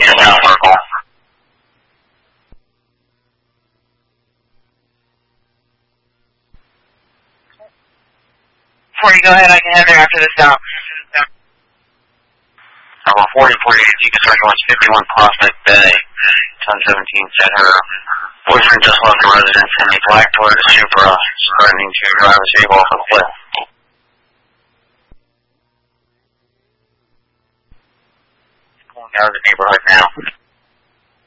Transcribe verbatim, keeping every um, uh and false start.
South Circle. Before you go ahead, I can head there after the stop. Number forty forty-eight, you can start going fifty-one Prospect Bay. ten seventeen said her boyfriend just left the residence in a black Toyota Supra, threatening to drive a vehicle off a cliff. Pulling out of the neighborhood now.